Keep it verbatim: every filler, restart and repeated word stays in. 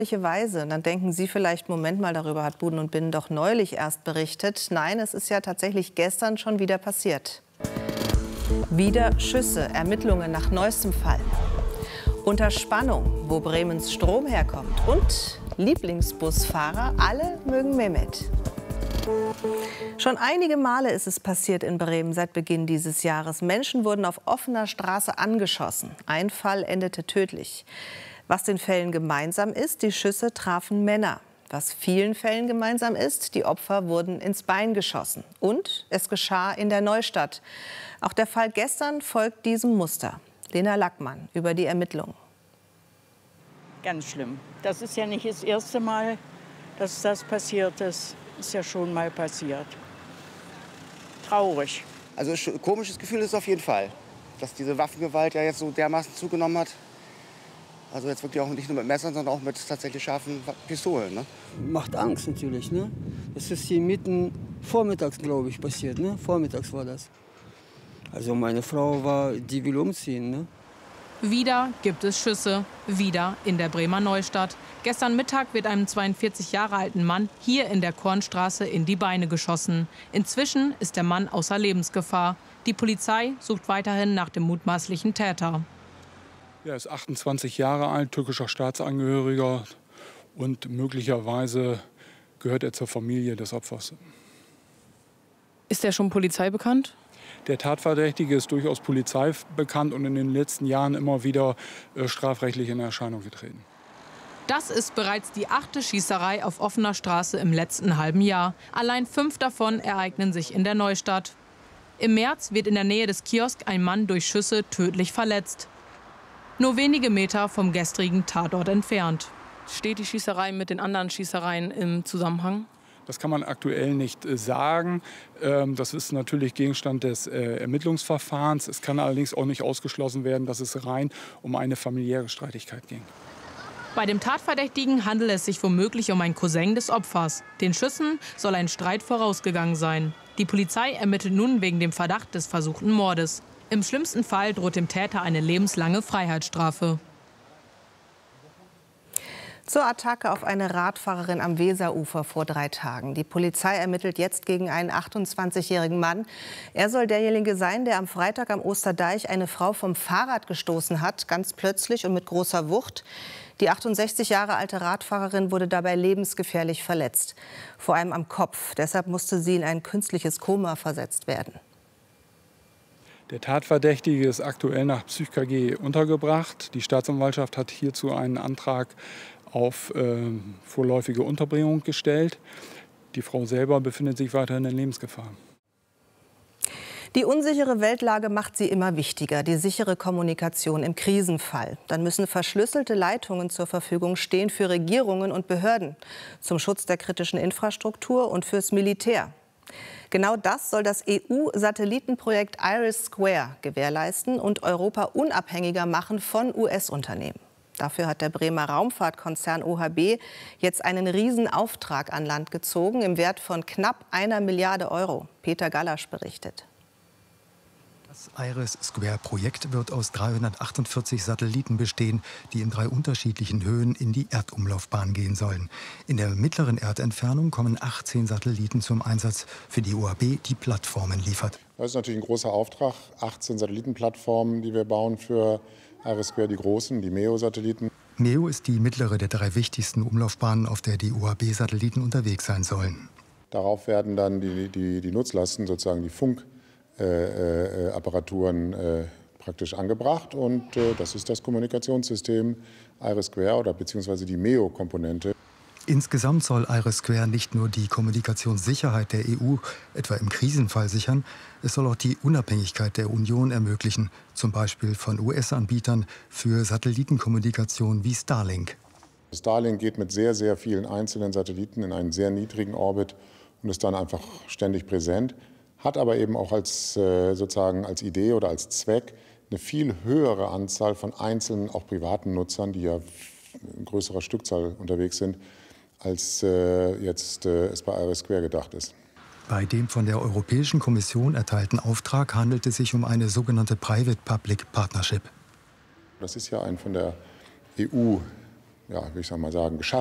Weise. Dann denken Sie vielleicht, Moment mal, darüber hat Buden und Binnen doch neulich erst berichtet. Nein, es ist ja tatsächlich gestern schon wieder passiert. Wieder Schüsse, Ermittlungen nach neuestem Fall. Unter Spannung, wo Bremens Strom herkommt. Und Lieblingsbusfahrer, alle mögen Mehmet. Schon einige Male ist es passiert in Bremen seit Beginn dieses Jahres. Menschen wurden auf offener Straße angeschossen. Ein Fall endete tödlich. Was den Fällen gemeinsam ist, die Schüsse trafen Männer. Was vielen Fällen gemeinsam ist, die Opfer wurden ins Bein geschossen. Und es geschah in der Neustadt. Auch der Fall gestern folgt diesem Muster. Lena Lackmann über die Ermittlungen. Ganz schlimm. Das ist ja nicht das erste Mal, dass das passiert ist. Ist ja schon mal passiert. Traurig. Also ein komisches Gefühl ist es auf jeden Fall, dass diese Waffengewalt ja jetzt so dermaßen zugenommen hat. Also jetzt wirklich auch nicht nur mit Messern, sondern auch mit tatsächlich scharfen Pistolen. Ne? Macht Angst natürlich. Ne? Das ist hier mitten vormittags, glaube ich, passiert. Ne? Vormittags war das. Also meine Frau war, die will umziehen. Ne? Wieder gibt es Schüsse, wieder in der Bremer Neustadt. Gestern Mittag wird einem zweiundvierzig Jahre alten Mann hier in der Kornstraße in die Beine geschossen. Inzwischen ist der Mann außer Lebensgefahr. Die Polizei sucht weiterhin nach dem mutmaßlichen Täter. Er ist achtundzwanzig Jahre alt, türkischer Staatsangehöriger und möglicherweise gehört er zur Familie des Opfers. Ist er schon Polizei bekannt? Der Tatverdächtige ist durchaus Polizei bekannt und in den letzten Jahren immer wieder äh, strafrechtlich in Erscheinung getreten. Das ist bereits die achte Schießerei auf offener Straße im letzten halben Jahr. Allein fünf davon ereignen sich in der Neustadt. Im März wird in der Nähe des Kiosks ein Mann durch Schüsse tödlich verletzt. Nur wenige Meter vom gestrigen Tatort entfernt. Steht die Schießerei mit den anderen Schießereien im Zusammenhang? Das kann man aktuell nicht sagen. Das ist natürlich Gegenstand des Ermittlungsverfahrens. Es kann allerdings auch nicht ausgeschlossen werden, dass es rein um eine familiäre Streitigkeit ging. Bei dem Tatverdächtigen handelt es sich womöglich um einen Cousin des Opfers. Den Schüssen soll ein Streit vorausgegangen sein. Die Polizei ermittelt nun wegen dem Verdacht des versuchten Mordes. Im schlimmsten Fall droht dem Täter eine lebenslange Freiheitsstrafe. Zur Attacke auf eine Radfahrerin am Weserufer vor drei Tagen. Die Polizei ermittelt jetzt gegen einen achtundzwanzigjährigen Mann. Er soll derjenige sein, der am Freitag am Osterdeich eine Frau vom Fahrrad gestoßen hat, ganz plötzlich und mit großer Wucht. Die achtundsechzig Jahre alte Radfahrerin wurde dabei lebensgefährlich verletzt, vor allem am Kopf. Deshalb musste sie in ein künstliches Koma versetzt werden. Der Tatverdächtige ist aktuell nach PsychK G untergebracht. Die Staatsanwaltschaft hat hierzu einen Antrag auf äh, vorläufige Unterbringung gestellt. Die Frau selber befindet sich weiterhin in Lebensgefahr. Die unsichere Weltlage macht sie immer wichtiger, die sichere Kommunikation im Krisenfall. Dann müssen verschlüsselte Leitungen zur Verfügung stehen für Regierungen und Behörden, zum Schutz der kritischen Infrastruktur und fürs Militär. Genau das soll das E U-Satellitenprojekt IRIS² gewährleisten und Europa unabhängiger machen von U S-Unternehmen. Dafür hat der Bremer Raumfahrtkonzern O H B jetzt einen Riesenauftrag an Land gezogen im Wert von knapp einer Milliarde Euro. Peter Gallasch berichtet. Das IRIS²-Projekt wird aus dreihundertachtundvierzig Satelliten bestehen, die in drei unterschiedlichen Höhen in die Erdumlaufbahn gehen sollen. In der mittleren Erdentfernung kommen achtzehn Satelliten zum Einsatz, für die O H B die Plattformen liefert. Das ist natürlich ein großer Auftrag, achtzehn Satellitenplattformen, die wir bauen für IRIS², die großen, die MEO-Satelliten. MEO ist die mittlere der drei wichtigsten Umlaufbahnen, auf der die O H B-Satelliten unterwegs sein sollen. Darauf werden dann die, die, die Nutzlasten, sozusagen die Funkapparaturen äh, äh, praktisch angebracht. Und äh, das ist das Kommunikationssystem IRIS² oder beziehungsweise die MEO-Komponente. Insgesamt soll IRIS² nicht nur die Kommunikationssicherheit der E U, etwa im Krisenfall, sichern, es soll auch die Unabhängigkeit der Union ermöglichen, zum Beispiel von U S-Anbietern für Satellitenkommunikation wie Starlink. Starlink geht mit sehr, sehr vielen einzelnen Satelliten in einen sehr niedrigen Orbit und ist dann einfach ständig präsent, hat aber eben auch als, äh, sozusagen als Idee oder als Zweck eine viel höhere Anzahl von einzelnen, auch privaten Nutzern, die ja in größerer Stückzahl unterwegs sind, als äh, jetzt äh, es bei IRIS² gedacht ist. Bei dem von der Europäischen Kommission erteilten Auftrag handelt es sich um eine sogenannte Private-Public Partnership. Das ist ja ein von der E U ja, wie ich mal sagen, geschaffen.